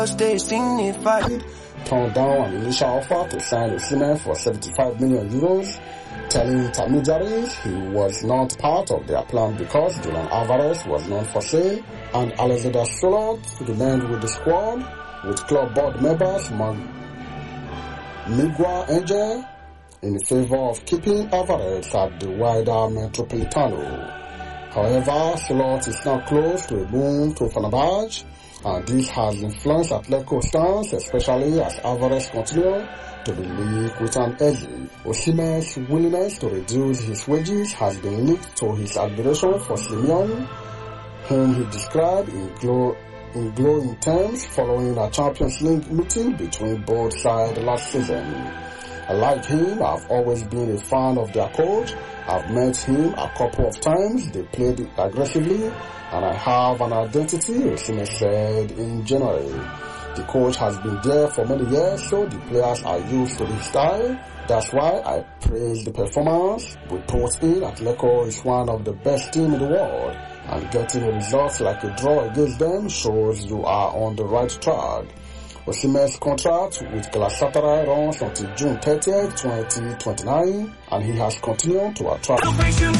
They signified. Turned down an initial offer to sign Osimhen for 75 million euros, telling intermediaries he was not part of their plan because Julian Alvarez was not for sale, and Alexander Sørloth remained with the squad, with club board members Miguel Angel in favor of keeping Alvarez at the wider Metropolitano. However, Sørloth is now close to a move to Fenerbahce, and this has influenced Atletico's stance, especially as Alvarez continues to be linked with an agent. Osimhen's willingness to reduce his wages has been linked to his admiration for Simeone, whom he described in glowing terms following a Champions League meeting between both sides last season. Like him, I've always been a fan of their coach. I've met him a couple of times. They played aggressively, and I have an identity, Osimhen said in January. The coach has been there for many years, so the players are used to his style. That's why I praise the performance we put in. Atletico is one of the best teams in the world, and getting a result like a draw against them shows you are on the right track. Osimhen's contract with Galatasaray runs until June 30th, 2029, and he has continued to attract